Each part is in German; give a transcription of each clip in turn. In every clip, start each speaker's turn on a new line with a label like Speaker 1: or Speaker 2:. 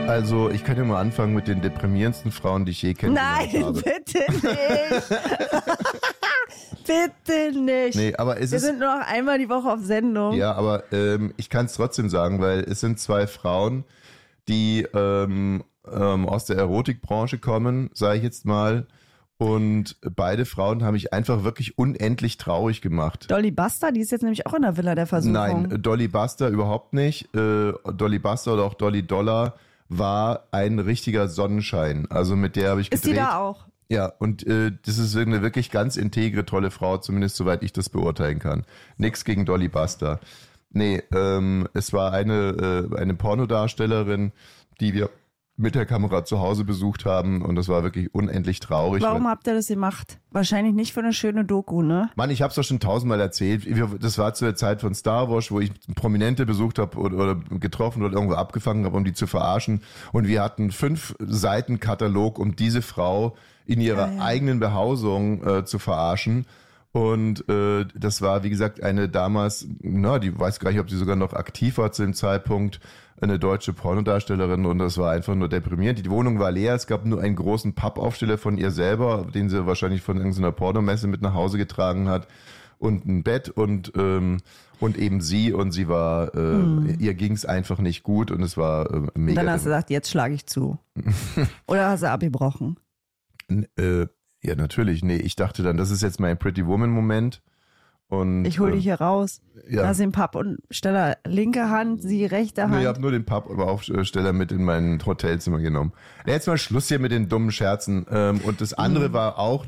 Speaker 1: Also, ich kann ja mal anfangen mit den deprimierendsten Frauen, die ich je kennengelernt habe.
Speaker 2: Nein, bitte nicht. Bitte nicht.
Speaker 1: Nee, aber
Speaker 2: Wir sind nur noch einmal die Woche auf Sendung.
Speaker 1: Ja, aber ich kann es trotzdem sagen, weil es sind zwei Frauen, die aus der Erotikbranche kommen, sage ich jetzt mal. Und beide Frauen haben mich einfach wirklich unendlich traurig gemacht.
Speaker 2: Dolly Buster, die ist jetzt nämlich auch in der Villa der Versuchung.
Speaker 1: Nein, Dolly Buster überhaupt nicht. Dolly Buster oder auch Dolly Dollar war ein richtiger Sonnenschein. Also mit der habe ich gedreht.
Speaker 2: Ist die da auch?
Speaker 1: Ja, und das ist eine wirklich ganz integre, tolle Frau, zumindest soweit ich das beurteilen kann. Nix gegen Dolly Buster. Nee, es war eine Pornodarstellerin, die wir mit der Kamera zu Hause besucht haben und das war wirklich unendlich traurig.
Speaker 2: Warum habt ihr das gemacht? Wahrscheinlich nicht für eine schöne Doku, ne?
Speaker 1: Mann, ich hab's doch schon tausendmal erzählt. Das war zu der Zeit von Star Wars, wo ich Prominente besucht habe oder getroffen oder irgendwo abgefangen habe, um die zu verarschen. Und wir hatten 5 Seiten Katalog, um diese Frau in ihrer eigenen Behausung zu verarschen. Und das war, wie gesagt, eine damals, die weiß gar nicht, ob sie sogar noch aktiv war zu dem Zeitpunkt, eine deutsche Pornodarstellerin und das war einfach nur deprimierend. Die Wohnung war leer, es gab nur einen großen Pappaufsteller von ihr selber, den sie wahrscheinlich von irgendeiner Pornomesse mit nach Hause getragen hat und ein Bett und eben sie und sie war, ihr ging's einfach nicht gut und es war mega.
Speaker 2: Und dann hast du gesagt, jetzt schlage ich zu. Oder hast du abgebrochen?
Speaker 1: Ja, natürlich. Nee, ich dachte dann, das ist jetzt mein Pretty Woman-Moment. Und,
Speaker 2: ich hol dich hier raus.
Speaker 1: Ja.
Speaker 2: Lass den Pappaufsteller linke Hand, sie rechte Hand.
Speaker 1: Nee, ich habe nur den Pappaufsteller mit in mein Hotelzimmer genommen. Jetzt mal Schluss hier mit den dummen Scherzen. Und das andere war auch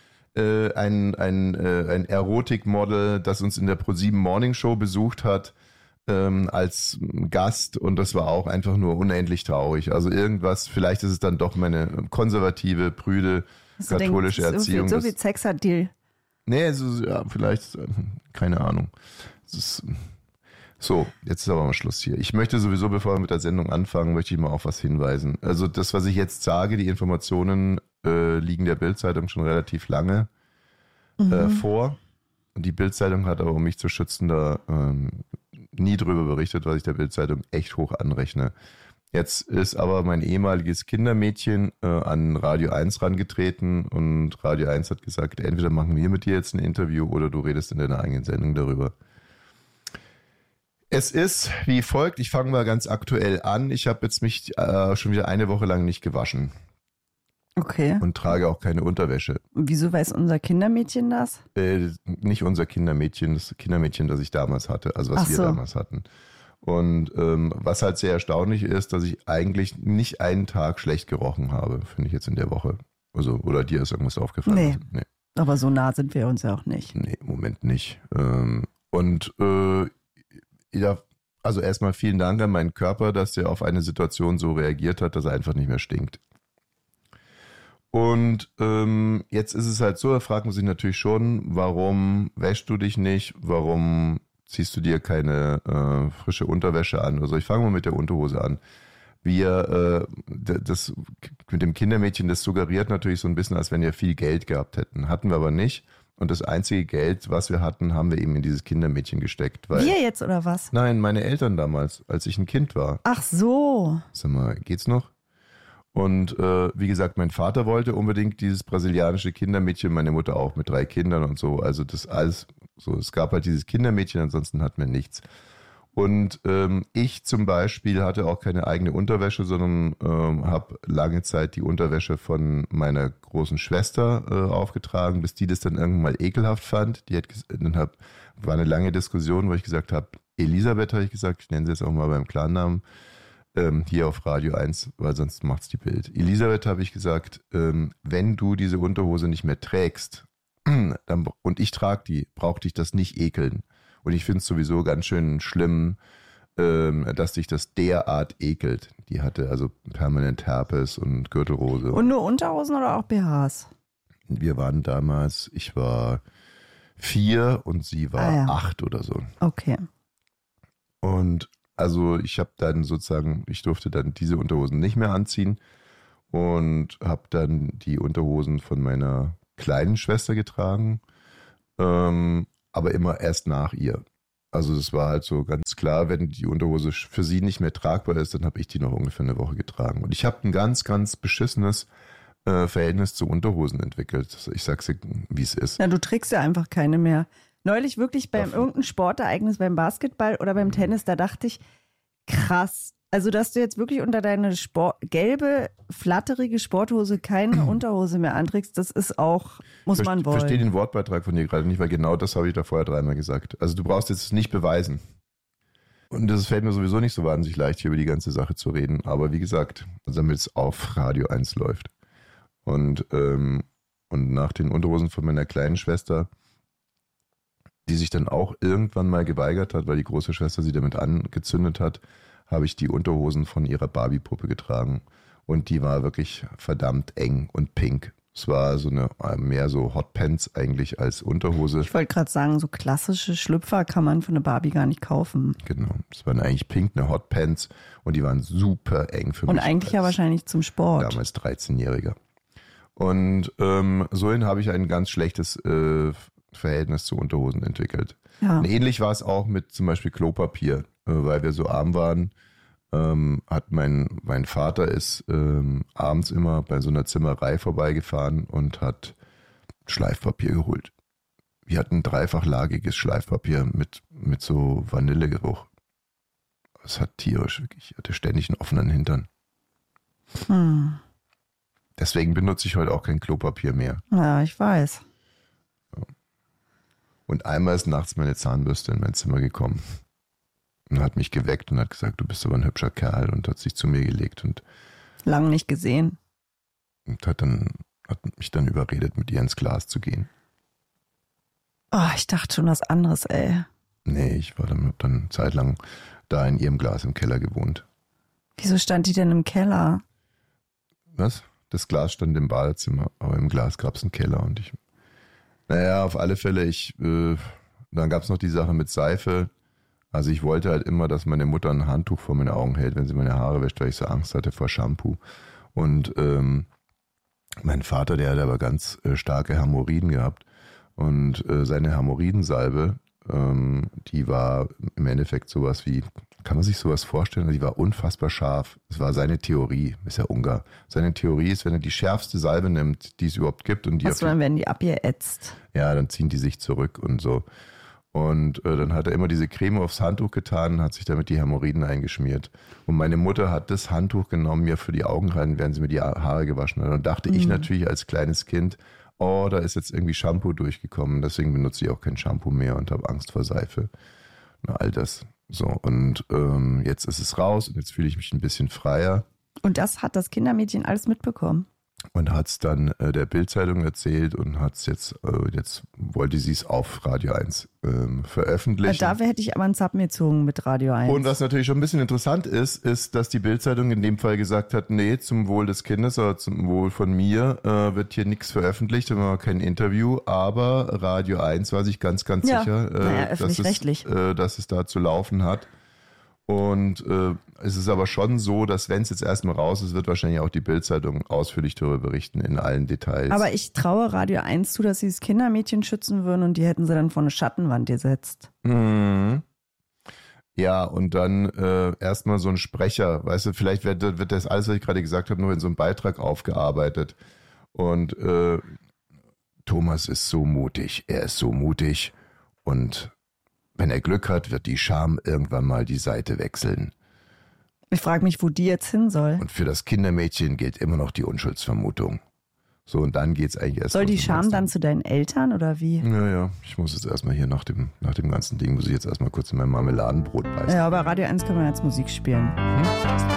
Speaker 1: ein Erotikmodel, das uns in der ProSieben Morning Show besucht hat als Gast und das war auch einfach nur unendlich traurig. Also irgendwas, vielleicht ist es dann doch meine konservative, prüde, katholische Erziehung.
Speaker 2: So viel Sex hat die.
Speaker 1: Nee, ja, vielleicht, keine Ahnung. So, jetzt ist aber mal Schluss hier. Ich möchte sowieso, bevor wir mit der Sendung anfangen, möchte ich mal auf was hinweisen. Also das, was ich jetzt sage, die Informationen liegen der Bild-Zeitung schon relativ lange vor. Und die Bild-Zeitung hat aber, um mich zu schützen, da nie drüber berichtet, was ich der Bild-Zeitung echt hoch anrechne. Jetzt ist aber mein ehemaliges Kindermädchen an Radio 1 rangetreten und Radio 1 hat gesagt, entweder machen wir mit dir jetzt ein Interview oder du redest in deiner eigenen Sendung darüber. Es ist wie folgt, ich fange mal ganz aktuell an. Ich habe jetzt mich schon wieder eine Woche lang nicht gewaschen.
Speaker 2: Okay.
Speaker 1: Und trage auch keine Unterwäsche.
Speaker 2: Wieso weiß unser Kindermädchen das?
Speaker 1: Nicht unser Kindermädchen, das Kindermädchen, das ich damals hatte, also was wir damals hatten. Und was halt sehr erstaunlich ist, dass ich eigentlich nicht einen Tag schlecht gerochen habe, finde ich jetzt in der Woche. Also, oder dir ist irgendwas aufgefallen?
Speaker 2: Nee. Aber so nah sind wir uns ja auch nicht.
Speaker 1: Nee, im Moment nicht. Ja, also erstmal vielen Dank an meinen Körper, dass der auf eine Situation so reagiert hat, dass er einfach nicht mehr stinkt. Und jetzt ist es halt so, da fragt man sich natürlich schon, warum wäschst du dich nicht, warum ziehst du dir keine frische Unterwäsche an? Also ich fange mal mit der Unterhose an. Das mit dem Kindermädchen, das suggeriert natürlich so ein bisschen, als wenn wir viel Geld gehabt hätten. Hatten wir aber nicht. Und das einzige Geld, was wir hatten, haben wir eben in dieses Kindermädchen gesteckt. Weil,
Speaker 2: wir jetzt oder was?
Speaker 1: Nein, meine Eltern damals, als ich ein Kind war.
Speaker 2: Ach so.
Speaker 1: Sag mal, geht's noch? Und wie gesagt, mein Vater wollte unbedingt dieses brasilianische Kindermädchen, meine Mutter auch mit 3 Kindern und so. Also das alles so. Es gab halt dieses Kindermädchen, ansonsten hatten wir nichts. Und ich zum Beispiel hatte auch keine eigene Unterwäsche, sondern habe lange Zeit die Unterwäsche von meiner großen Schwester aufgetragen, bis die das dann irgendwann mal ekelhaft fand. War eine lange Diskussion, wo ich gesagt habe, Elisabeth habe ich gesagt, ich nenne sie jetzt auch mal beim Klarnamen, hier auf Radio 1, weil sonst macht's die Bild. Elisabeth habe ich gesagt, wenn du diese Unterhose nicht mehr trägst, und ich trage die, braucht dich das nicht ekeln. Und ich finde es sowieso ganz schön schlimm, dass dich das derart ekelt. Die hatte also permanent Herpes und Gürtelrose.
Speaker 2: Und nur Unterhosen oder auch BHs?
Speaker 1: Wir waren damals, ich war 4 und sie war 8 oder so.
Speaker 2: Okay.
Speaker 1: Und also ich durfte dann diese Unterhosen nicht mehr anziehen und habe dann die Unterhosen von meiner kleinen Schwester getragen, aber immer erst nach ihr. Also das war halt so ganz klar, wenn die Unterhose für sie nicht mehr tragbar ist, dann habe ich die noch ungefähr eine Woche getragen. Und ich habe ein ganz, ganz beschissenes Verhältnis zu Unterhosen entwickelt. Ich sag's dir, wie es ist.
Speaker 2: Ja, du trägst ja einfach keine mehr. Neulich wirklich beim irgendeinem Sportereignis, beim Basketball oder beim Tennis, da dachte ich, krass. Also, dass du jetzt wirklich unter deine gelbe, flatterige Sporthose keine Unterhose mehr anträgst, das ist auch, muss man wollen.
Speaker 1: Ich verstehe den Wortbeitrag von dir gerade nicht, weil genau das habe ich da vorher 3-mal gesagt. Also, du brauchst jetzt nicht beweisen. Und das fällt mir sowieso nicht so wahnsinnig leicht, hier über die ganze Sache zu reden. Aber wie gesagt, also damit es auf Radio 1 läuft. Und nach den Unterhosen von meiner kleinen Schwester, die sich dann auch irgendwann mal geweigert hat, weil die große Schwester sie damit angezündet hat, habe ich die Unterhosen von ihrer Barbie-Puppe getragen. Und die war wirklich verdammt eng und pink. Es war so mehr so Hotpants eigentlich als Unterhose.
Speaker 2: Ich wollte gerade sagen, so klassische Schlüpfer kann man von einer Barbie gar nicht kaufen.
Speaker 1: Genau, es waren eigentlich pink, eine Hotpants und die waren super eng für mich.
Speaker 2: Und eigentlich ja wahrscheinlich zum Sport.
Speaker 1: Damals 13-Jähriger. Und sohin habe ich ein ganz schlechtes Verhältnis zu Unterhosen entwickelt.
Speaker 2: Ja.
Speaker 1: Und ähnlich war es auch mit zum Beispiel Klopapier, weil wir so arm waren. Hat mein Vater ist abends immer bei so einer Zimmerei vorbeigefahren und hat Schleifpapier geholt. Wir hatten dreifachlagiges Schleifpapier mit so Vanillegeruch. Es hat tierisch, wirklich. Ich hatte ständig einen offenen Hintern. Deswegen benutze ich heute auch kein Klopapier mehr.
Speaker 2: Ja, ich weiß.
Speaker 1: Und einmal ist nachts meine Zahnbürste in mein Zimmer gekommen und hat mich geweckt und hat gesagt, du bist aber ein hübscher Kerl, und hat sich zu mir gelegt und
Speaker 2: lang nicht gesehen.
Speaker 1: Und hat mich dann überredet, mit ihr ins Glas zu gehen.
Speaker 2: Oh, ich dachte schon was anderes, ey.
Speaker 1: Nee, hab dann zeitlang da in ihrem Glas im Keller gewohnt.
Speaker 2: Wieso stand die denn im Keller?
Speaker 1: Was? Das Glas stand im Badezimmer, aber im Glas gab es einen Keller und naja, auf alle Fälle, dann gab es noch die Sache mit Seife. Also ich wollte halt immer, dass meine Mutter ein Handtuch vor meine Augen hält, wenn sie meine Haare wäscht, weil ich so Angst hatte vor Shampoo. Und mein Vater, der hat aber ganz starke Hämorrhoiden gehabt. Und seine Hämorrhoidensalbe, die war im Endeffekt sowas wie, kann man sich sowas vorstellen? Die war unfassbar scharf. Das war seine Theorie, ist ja Ungar. Seine Theorie ist, wenn er die schärfste Salbe nimmt, die es überhaupt gibt, und die
Speaker 2: dann werden die abgeätzt.
Speaker 1: Ja, dann ziehen die sich zurück und so. Und dann hat er immer diese Creme aufs Handtuch getan und hat sich damit die Hämorrhoiden eingeschmiert. Und meine Mutter hat das Handtuch genommen, mir für die Augen rein, während sie mir die Haare gewaschen hat. Und dachte ich natürlich als kleines Kind, oh, da ist jetzt irgendwie Shampoo durchgekommen. Deswegen benutze ich auch kein Shampoo mehr und habe Angst vor Seife. Na, all das. So, und jetzt ist es raus und jetzt fühle ich mich ein bisschen freier.
Speaker 2: Und das hat das Kindermädchen alles mitbekommen?
Speaker 1: Und hat es dann der Bild-Zeitung erzählt und hat es jetzt wollte sie es auf Radio 1 veröffentlichen.
Speaker 2: Dafür hätte ich aber einen Zappen gezogen mit Radio 1.
Speaker 1: Und was natürlich schon ein bisschen interessant ist, dass die Bild-Zeitung in dem Fall gesagt hat, nee, zum Wohl des Kindes oder zum Wohl von mir wird hier nichts veröffentlicht, wir haben kein Interview, aber Radio 1 war sich ganz, ganz sicher, dass es da zu laufen hat. Und es ist aber schon so, dass wenn es jetzt erstmal raus ist, wird wahrscheinlich auch die Bild-Zeitung ausführlich darüber berichten, in allen Details.
Speaker 2: Aber ich traue Radio 1 zu, dass sie das Kindermädchen schützen würden, und die hätten sie dann vor eine Schattenwand gesetzt.
Speaker 1: Mhm. Ja, und dann erstmal so ein Sprecher, weißt du, vielleicht wird das alles, was ich gerade gesagt habe, nur in so einem Beitrag aufgearbeitet. Und Thomas ist so mutig, er ist so mutig, und wenn er Glück hat, wird die Scham irgendwann mal die Seite wechseln.
Speaker 2: Ich frage mich, wo die jetzt hin soll.
Speaker 1: Und für das Kindermädchen gilt immer noch die Unschuldsvermutung. So, und dann geht's eigentlich erst.
Speaker 2: Soll die Scham dann zu deinen Eltern oder wie?
Speaker 1: Ja, ich muss jetzt erstmal hier nach dem ganzen Ding, muss ich jetzt erstmal kurz in mein Marmeladenbrot beißen.
Speaker 2: Ja, aber Radio 1 kann man jetzt Musik spielen.